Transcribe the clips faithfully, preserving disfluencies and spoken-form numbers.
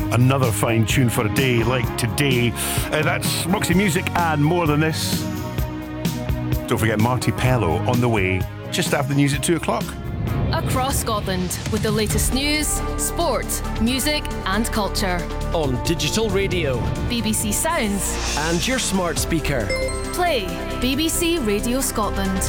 Another fine tune for a day like today. Uh, that's Roxy Music and More Than This. Don't forget Marty Pello on the way just after the news at two o'clock. Across Scotland with the latest news, sport, music and culture. On digital radio, B B C Sounds and your smart speaker. Play B B C Radio Scotland.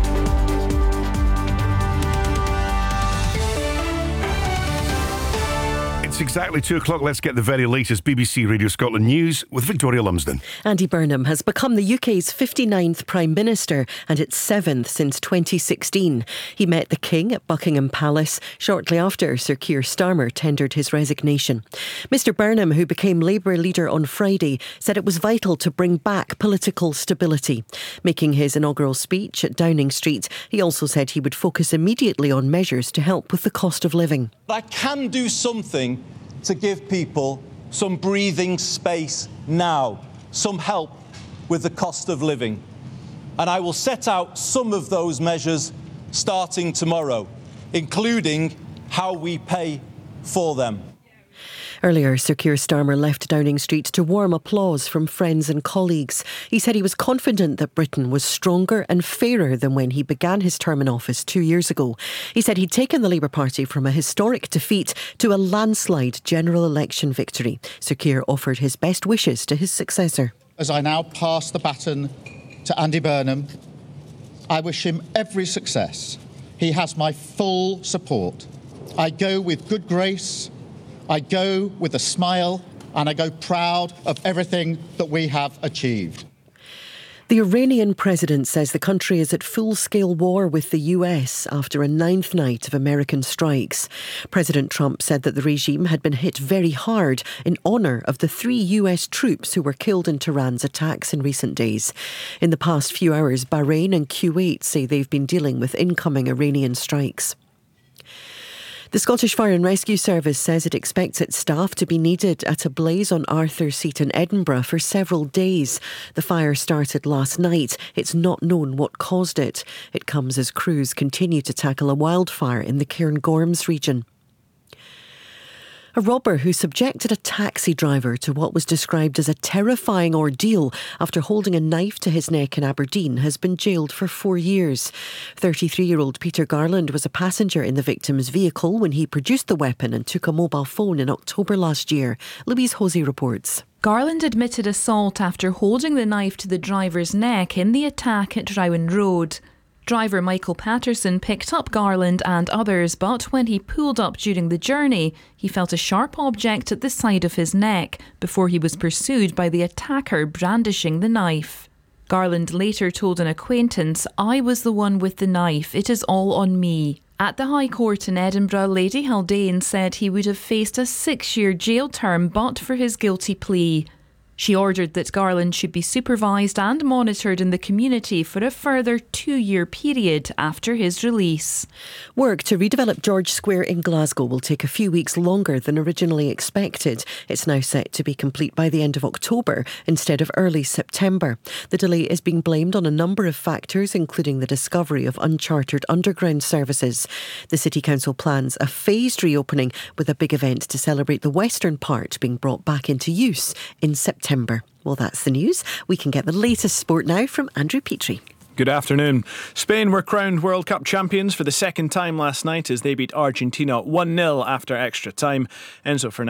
It's exactly two o'clock. Let's get the very latest B B C Radio Scotland news with Victoria Lumsden. Andy Burnham has become the U K's fifty-ninth Prime Minister and its seventh since twenty sixteen. He met the King at Buckingham Palace shortly after Sir Keir Starmer tendered his resignation. Mister Burnham, who became Labour leader on Friday, said it was vital to bring back political stability. Making his inaugural speech at Downing Street, he also said he would focus immediately on measures to help with the cost of living. I can do something to give people some breathing space now, some help with the cost of living. And I will set out some of those measures starting tomorrow, including how we pay for them. Earlier, Sir Keir Starmer left Downing Street to warm applause from friends and colleagues. He said he was confident that Britain was stronger and fairer than when he began his term in office two years ago. He said he'd taken the Labour Party from a historic defeat to a landslide general election victory. Sir Keir offered his best wishes to his successor. As I now pass the baton to Andy Burnham, I wish him every success. He has my full support. I go with good grace, I go with a smile, and I go proud of everything that we have achieved. The Iranian president says the country is at full-scale war with the U S after a ninth night of American strikes. President Trump said that the regime had been hit very hard in honour of the three U S troops who were killed in Tehran's attacks in recent days. In the past few hours, Bahrain and Kuwait say they've been dealing with incoming Iranian strikes. The Scottish Fire and Rescue Service says it expects its staff to be needed at a blaze on Arthur Seat in Edinburgh for several days. The fire started last night. It's not known what caused it. It comes as crews continue to tackle a wildfire in the Cairngorms region. A robber who subjected a taxi driver to what was described as a terrifying ordeal after holding a knife to his neck in Aberdeen has been jailed for four years. thirty-three-year-old Peter Garland was a passenger in the victim's vehicle when he produced the weapon and took a mobile phone in October last year. Louise Hosey reports. Garland admitted assault after holding the knife to the driver's neck in the attack at Rowan Road. Driver Michael Patterson picked up Garland and others, but when he pulled up during the journey, he felt a sharp object at the side of his neck before he was pursued by the attacker brandishing the knife. Garland later told an acquaintance, "I was the one with the knife. It is all on me." At the High Court in Edinburgh, Lady Haldane said he would have faced a six-year jail term but for his guilty plea. She ordered that Garland should be supervised and monitored in the community for a further two-year period after his release. Work to redevelop George Square in Glasgow will take a few weeks longer than originally expected. It's now set to be complete by the end of October instead of early September. The delay is being blamed on a number of factors, including the discovery of unchartered underground services. The City Council plans a phased reopening with a big event to celebrate the western part being brought back into use in September. September. Well, that's the news. We can get the latest sport now from Andrew Petrie. Good afternoon. Spain were crowned World Cup champions for the second time last night as they beat Argentina one nil after extra time. Enzo Fernandez